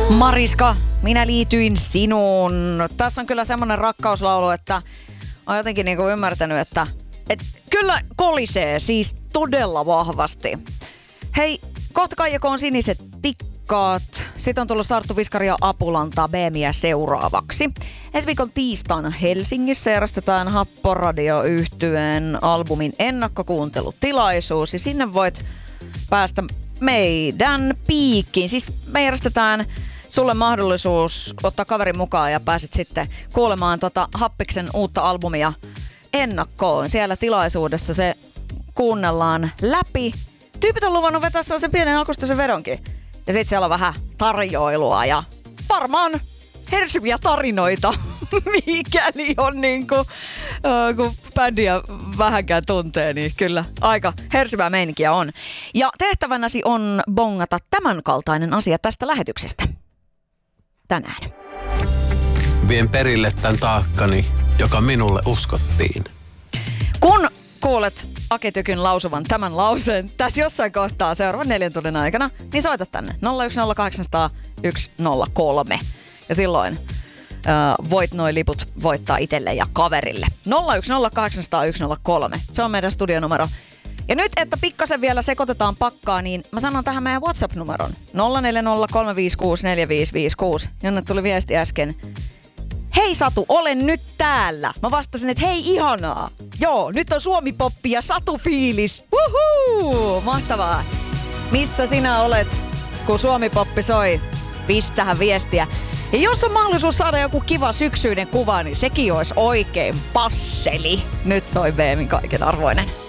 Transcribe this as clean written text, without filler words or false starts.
Mariska, minä liityin sinuun. Tässä on kyllä semmoinen rakkauslaulu, että olen jotenkin niinku ymmärtänyt, että kyllä kolisee siis todella vahvasti. Hei, kohta kaijakoon siniset tikkaat. Sitten on tullut Sarttu Viskari ja Apulantaa BMiä seuraavaksi. Ensi viikon tiistaina Helsingissä järjestetään Happoradio-yhtyeen albumin ennakkokuuntelutilaisuus. Ja sinne voit päästä meidän piikkiin. Siis me järjestetään sulle mahdollisuus ottaa kaverin mukaan ja pääsit sitten kuulemaan Happiksen uutta albumia ennakkoon. Siellä tilaisuudessa se kuunnellaan läpi. Tyypit on luvannut vetää sen pienen akustisen vedonkin. Ja sitten siellä on vähän tarjoilua ja varmaan hersyviä tarinoita, mikäli on niinku, kun bändiä vähänkään tuntee, niin kyllä aika hersyvää meininkiä on. Ja tehtävänäsi on bongata tämänkaltainen asia tästä lähetyksestä tänään. Vien perille tämän taakkani, joka minulle uskottiin. Kun kuulet Ake Tykyn lausuvan tämän lauseen tässä jossain kohtaa seuraavan 4 tunnin aikana, niin soita tänne 010 103. Ja silloin voit noi liput voittaa itselle ja kaverille. 010 Se on meidän studionumero. Ja nyt, että pikkasen vielä sekoitetaan pakkaa, niin mä sanon tähän meidän WhatsApp-numeron. 0403564556, jonne tuli viesti äsken. Hei Satu, olen nyt täällä. Mä vastasin, että hei ihanaa. Joo, nyt on Suomi-poppi ja Satu-fiilis. Wuhuu, mahtavaa. Missä sinä olet, kun Suomi-poppi soi? Pistähän viestiä. Ja jos on mahdollisuus saada joku kiva syksyinen kuva, niin sekin olisi oikein passeli. Nyt soi BMin kaiken arvoinen.